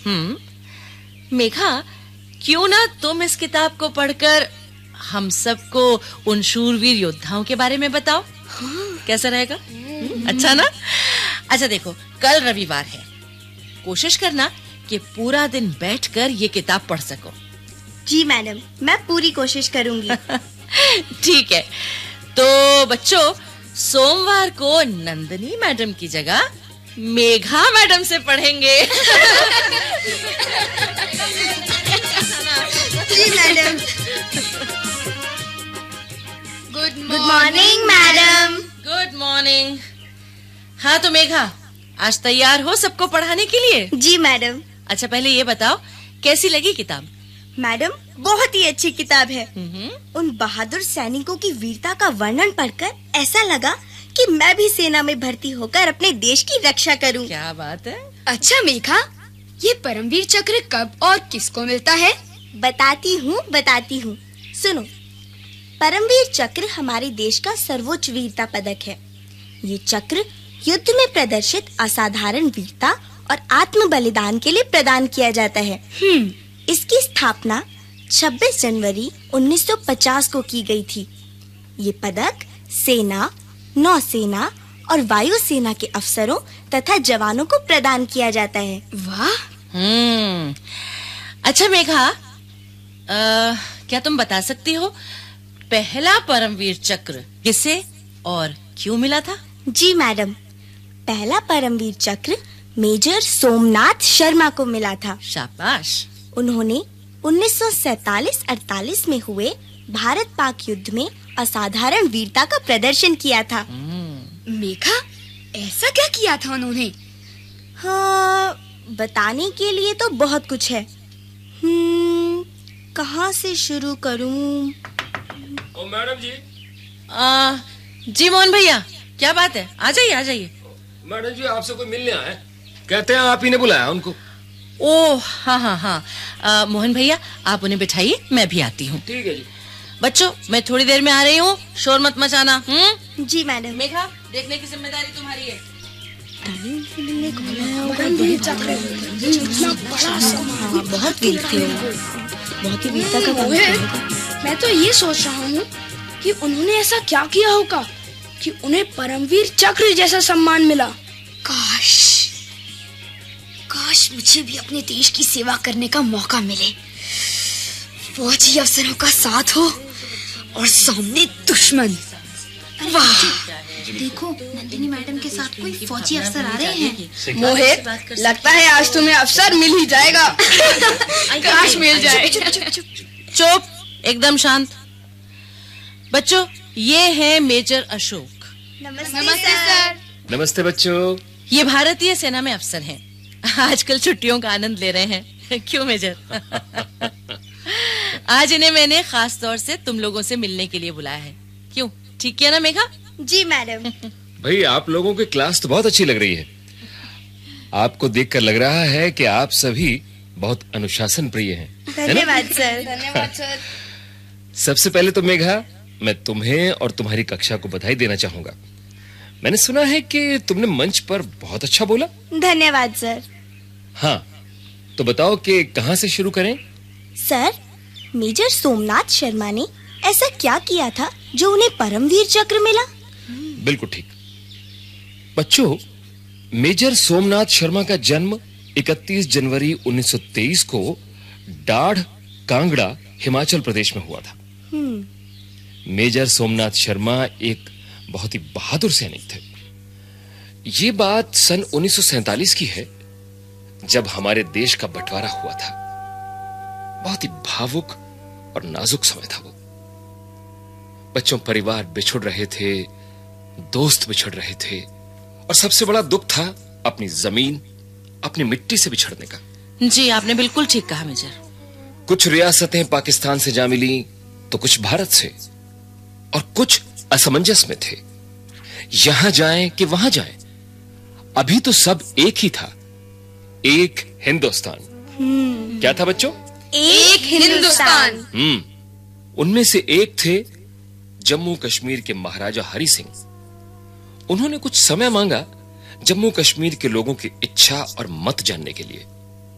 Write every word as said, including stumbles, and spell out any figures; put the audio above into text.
हम्म मेघा, क्यों ना तुम इस किताब को पढ़कर हम सबको उन शूरवीर योद्धाओं के बारे में बताओ। हाँ। कैसा रहेगा? अच्छा ना? अच्छा देखो, कल रविवार है, कोशिश करना कि पूरा दिन बैठकर ये किताब पढ़ सको। जी मैडम, मैं पूरी कोशिश करूंगी। ठीक है, तो बच्चों सोमवार को नंदिनी मैडम की जगह मेघा मैडम से पढ़ेंगे। जी madam. Good morning madam. Good morning. हाँ तो मेघा, आज तैयार हो सबको पढ़ाने के लिए? जी मैडम। अच्छा पहले ये बताओ, कैसी लगी किताब? मैडम, बहुत ही अच्छी किताब है। उन बहादुर सैनिकों की वीरता का वर्णन पढ़कर ऐसा लगा कि मैं भी सेना में भर्ती होकर अपने देश की रक्षा करूं। क्या बात है। अच्छा मेघा, ये परमवीर चक्र कब और किसको मिलता है? बताती हूँ बताती हूँ सुनो। परमवीर चक्र हमारे देश का सर्वोच्च वीरता पदक है। ये चक्र युद्ध में प्रदर्शित असाधारण वीरता और आत्म बलिदान के लिए प्रदान किया जाता है। हम्म इसकी स्थापना छब्बीस जनवरी उन्नीस सौ पचास को की गई थी। ये पदक सेना, नौसेना और वायुसेना के अफसरों तथा जवानों को प्रदान किया जाता है। वाह। हम्म अच्छा मेघा, आ, क्या तुम बता सकती हो पहला परमवीर चक्र किसे और क्यों मिला था? जी मैडम, पहला परमवीर चक्र मेजर सोमनाथ शर्मा को मिला था। शाबाश। उन्होंने उन्नीस सौ सैतालीस अड़तालीस में हुए भारत पाक युद्ध में असाधारण वीरता का प्रदर्शन किया था। मेघा, ऐसा क्या किया था उन्होंने? हाँ, बताने के लिए तो बहुत कुछ है। हम्म, कहाँ से शुरू करूं? ओ मैडम जी। आ, जी मोहन भैया, क्या बात है? आ जाइए आ जाइए। मैडम जी, आपसे कोई मिलने आया है, कहते हैं आप ही ने बुलाया उनको। ओह हाँ हाँ हाँ आ, मोहन भैया आप उन्हें बिठाइए, मैं भी आती हूँ। ठीक है जी। बच्चों मैं थोड़ी देर में आ रही हूँ, शोर मत मचाना। हम्म जी मैडम। मेघा, देखने की जिम्मेदारी तुम्हारी है। बहुत वीर थे, बहुत ही वीरता का काम किया होगा। मैं तो ये सोच रहा हूँ कि उन्होंने ऐसा क्या किया होगा कि उन्हें परमवीर चक्र जैसा सम्मान मिला। काश काश मुझे भी अपने देश की सेवा करने का मौका मिले। फौजी अफसरों का साथ हो और सामने दुश्मन। वाह, देखो नंदिनी मैडम के साथ कोई फौजी अफसर आ रहे हैं। मोहित, लगता है आज तुम्हें अफसर मिल ही जाएगा। काश मिल जाए। चुप, एकदम शांत। बच्चों ये है मेजर अशोक। नमस्ते, नमस्ते सर। नमस्ते बच्चों। ये भारतीय सेना में अफसर हैं। आजकल छुट्टियों का आनंद ले रहे हैं। क्यों मेजर? आज इन्हें मैंने खास तौर से तुम लोगों से मिलने के लिए बुलाया है। क्यों, ठीक किया ना मेघा? जी मैडम। भाई आप लोगों की क्लास तो बहुत अच्छी लग रही है। आपको देखकर लग रहा है कि आप सभी बहुत अनुशासन प्रिय हैं। धन्यवाद सर। धन्यवाद सर। सबसे पहले तो मेघा, मैं तुम्हें और तुम्हारी कक्षा को बधाई देना चाहूंगा। मैंने सुना है कि तुमने मंच पर बहुत अच्छा बोला। धन्यवाद सर। हाँ, तो बताओ कि कहाँ से शुरू करें? सर, मेजर सोमनाथ शर्मा ने ऐसा क्या किया था जो उन्हें परमवीर चक्र मिला? बिल्कुल ठीक। बच्चों, मेजर सोमनाथ शर्मा का जन्म इकतीस जनवरी उन्नीस सौ तेईस को डाढ़, कांगड़ा, हिमाचल प्रदेश में हुआ था। मेजर सोमनाथ शर्मा एक बहुत ही बहादुर सैनिक थे। ये बात सन उन्नीस सौ सैतालीस की है, जब हमारे देश का बंटवारा हुआ था। बहुत ही भावुक और नाजुक समय था वो। बच्चों, परिवार बिछुड़ रहे थे, दोस्त बिछड़ रहे थे, और सबसे बड़ा दुख था अपनी जमीन, अपनी मिट्टी से बिछड़ने का। जी आपने बिल्कुल ठीक कहा मेजर। कुछ रियासतें पाकिस्तान से जा मिली तो कुछ भारत से, और कुछ असमंजस में थे, यहां जाएं कि वहां जाएं। अभी तो सब एक ही था, एक हिंदुस्तान। क्या था बच्चों? एक हिंदुस्तान। हम्म उनमें से एक थे जम्मू कश्मीर के महाराजा हरि सिंह। उन्होंने कुछ समय मांगा जम्मू कश्मीर के लोगों की इच्छा और मत जानने के लिए।